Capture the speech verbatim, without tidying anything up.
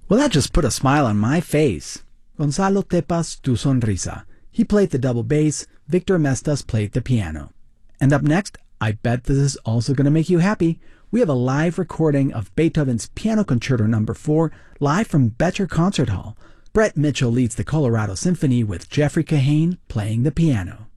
Well, that just put a smile on my face. Gonzalo Tepas, Tu Sonrisa. He played the double bass, Victor Mestas played the piano. And up next, I bet this is also going to make you happy. We have a live recording of Beethoven's Piano Concerto number four, live from Becher Concert Hall. Brett Mitchell leads the Colorado Symphony with Jeffrey Kahane playing the piano.